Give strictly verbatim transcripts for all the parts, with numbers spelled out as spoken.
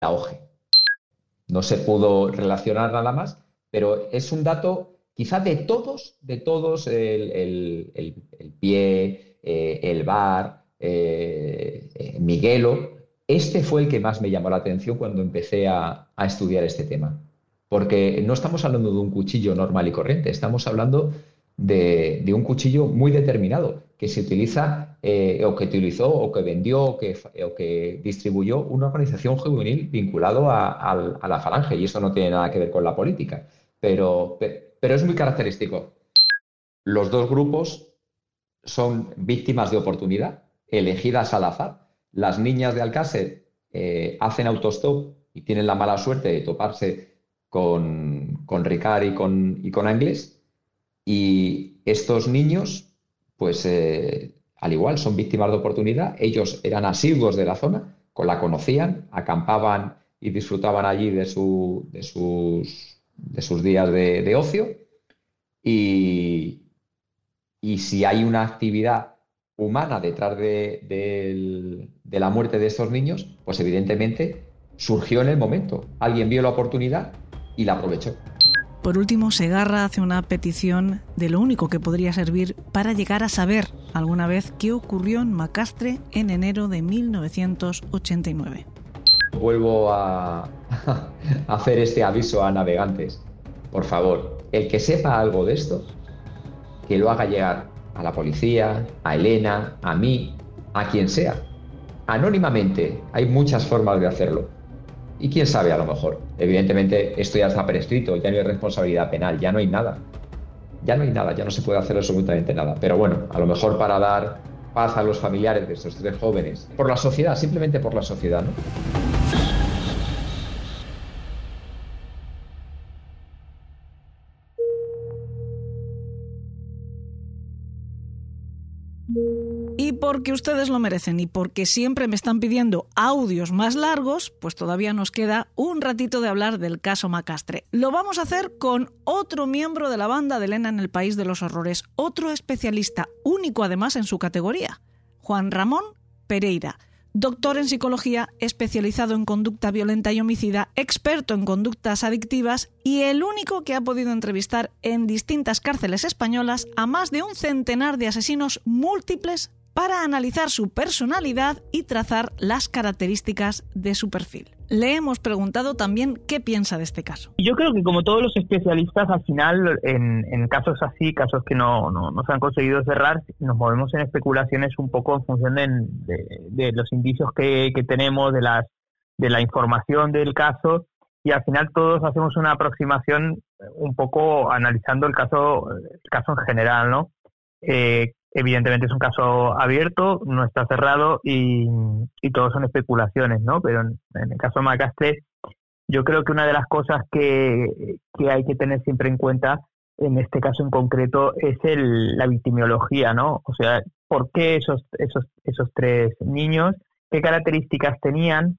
auge. No se pudo relacionar nada más, pero es un dato quizá de todos, de todos, el, el, el, el pie, eh, el bar, eh, eh, Miguelo. Este fue el que más me llamó la atención cuando empecé a, a estudiar este tema. Porque no estamos hablando de un cuchillo normal y corriente, estamos hablando de, de un cuchillo muy determinado que se utiliza eh, o que utilizó o que vendió o que, o que distribuyó una organización juvenil vinculado a, a, a la Falange, y eso no tiene nada que ver con la política, pero, pero es muy característico. Los dos grupos son víctimas de oportunidad, elegidas al azar. Las niñas de Alcácer eh, hacen autostop y tienen la mala suerte de toparse con, con Ricard y con, y con Anglés, y estos niños, pues eh, al igual, son víctimas de oportunidad. Ellos eran asiduos de la zona, la conocían, acampaban y disfrutaban allí de, su, de, sus, de sus días de, de ocio, y, y si hay una actividad humana detrás de, de, de la muerte de estos niños, pues evidentemente surgió en el momento. Alguien vio la oportunidad y la aprovechó. Por último, Segarra hace una petición de lo único que podría servir para llegar a saber alguna vez qué ocurrió en Macastre en enero de mil novecientos ochenta y nueve. Vuelvo a, a hacer este aviso a navegantes. Por favor, el que sepa algo de esto, que lo haga llegar a la policía, a Elena, a mí, a quien sea. Anónimamente, hay muchas formas de hacerlo. Y quién sabe, a lo mejor. Evidentemente, esto ya está prescrito, ya no hay responsabilidad penal, ya no hay nada. Ya no hay nada, ya no se puede hacer absolutamente nada. Pero bueno, a lo mejor para dar paz a los familiares de estos tres jóvenes, por la sociedad, simplemente por la sociedad, ¿no? Y porque ustedes lo merecen y porque siempre me están pidiendo audios más largos, pues todavía nos queda un ratito de hablar del caso Macastre. Lo vamos a hacer con otro miembro de la banda de Elena en el País de los Horrores, otro especialista, único además en su categoría, Juan Ramón Pereira, doctor en psicología, especializado en conducta violenta y homicida, experto en conductas adictivas y el único que ha podido entrevistar en distintas cárceles españolas a más de un centenar de asesinos múltiples para analizar su personalidad y trazar las características de su perfil. Le hemos preguntado también qué piensa de este caso. Yo creo que como todos los especialistas, al final, en, en casos así, casos que no, no, no se han conseguido cerrar, nos movemos en especulaciones un poco en función de, de, de los indicios que, que tenemos, de, las, de la información del caso, y al final todos hacemos una aproximación un poco analizando el caso, el caso en general, ¿no? Eh, Evidentemente es un caso abierto, no está cerrado y, y todo son especulaciones, ¿no? Pero en, en el caso de Macastre, yo creo que una de las cosas que, que hay que tener siempre en cuenta en este caso en concreto es el, la victimología, ¿no? O sea, ¿por qué esos, esos, esos tres niños? ¿Qué características tenían?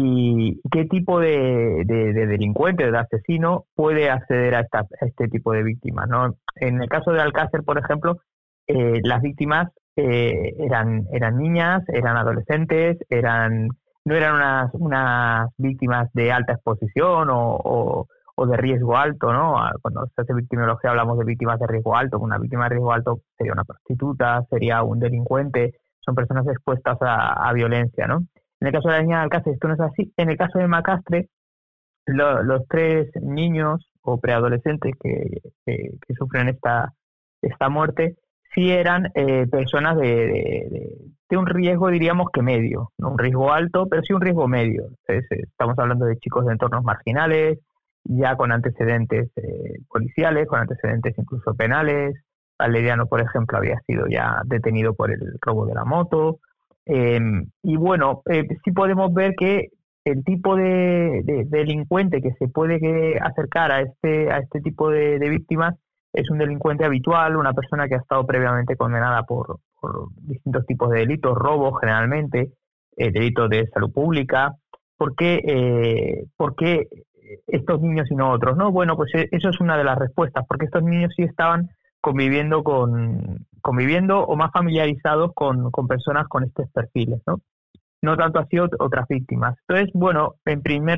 ¿Y qué tipo de, de, de delincuente, de asesino puede acceder a, esta, a este tipo de víctimas, ¿no? En el caso de Alcácer, por ejemplo, Eh, las víctimas eh, eran eran niñas, eran adolescentes, eran no eran unas, unas víctimas de alta exposición o, o, o de riesgo alto, ¿no? Cuando se hace victimología hablamos de víctimas de riesgo alto. Una víctima de riesgo alto sería una prostituta, sería un delincuente, son personas expuestas a, a violencia, ¿no? En el caso de la niña de Alcácer esto no es así. En el caso de Macastre, lo, los tres niños o preadolescentes que, que, que sufren esta, esta muerte sí eran eh, personas de, de, de un riesgo, diríamos que medio, no un riesgo alto, pero sí un riesgo medio. Entonces, estamos hablando de chicos de entornos marginales, ya con antecedentes eh, policiales, con antecedentes incluso penales. Valeriano, por ejemplo, había sido ya detenido por el robo de la moto. Eh, y bueno, eh, sí podemos ver que el tipo de, de, de delincuente que se puede acercar a este, a este tipo de, de víctimas es un delincuente habitual, una persona que ha estado previamente condenada por, por distintos tipos de delitos, robos generalmente, eh, delitos de salud pública. ¿Por qué, eh, ¿Por qué estos niños y no otros? ¿No? Bueno, pues eso es una de las respuestas, porque estos niños sí estaban conviviendo con conviviendo o más familiarizados con, con personas con estos perfiles, ¿no? no tanto así ot- otras víctimas. Entonces, bueno, en primer